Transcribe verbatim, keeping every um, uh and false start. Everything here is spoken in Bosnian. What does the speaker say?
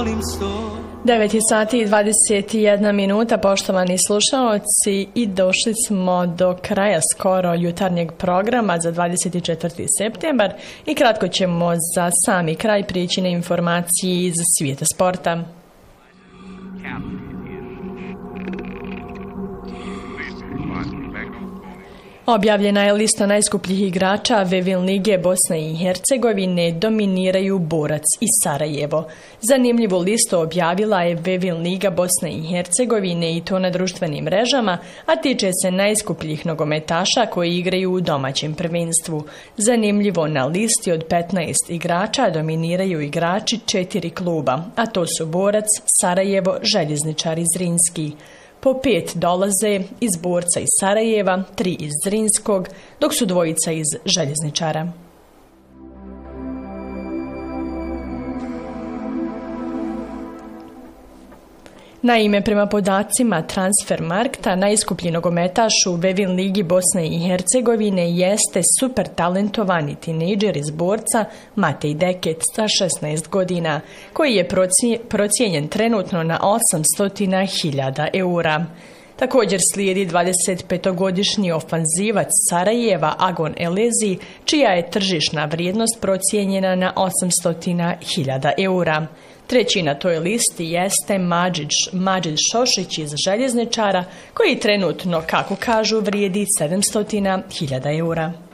devet sati i dvadeset jedna minuta, poštovani slušalci, i došli smo do kraja skoro jutarnjeg programa za dvadeset četvrti septembar i kratko ćemo za sami kraj prijeći na informacije iz svijeta sporta. Objavljena je lista najskupljih igrača Vevin lige Bosne i Hercegovine, dominiraju Borac i Sarajevo. Zanimljivu listu objavila je Vevin liga Bosne i Hercegovine i to na društvenim mrežama, a tiče se najskupljih nogometaša koji igraju u domaćem prvenstvu. Zanimljivo, na listi od petnaest igrača dominiraju igrači četiri kluba, a to su Borac, Sarajevo, Željezničar i Zrinski. Po pet dolaze iz Borca iz Sarajeva, tri iz Zrinskog, dok su dvojica iz Željezničara. Naime, prema podacima Transfermarkta, najskuplji nogometaš u Vevin ligi Bosne i Hercegovine jeste super talentovani tinejdžer iz Borca Matej Deket sa šesnaest godina, koji je procijenjen trenutno na osamsto hiljada eura. Također slijedi dvadesetpetogodišnji ofanzivac Sarajeva Agon Elezi, čija je tržišna vrijednost procijenjena na osamsto hiljada eura. Treći na toj listi jeste Mađid Šošić iz Željezničara, koji trenutno, kako kažu, vrijedi sedamsto hiljada eura.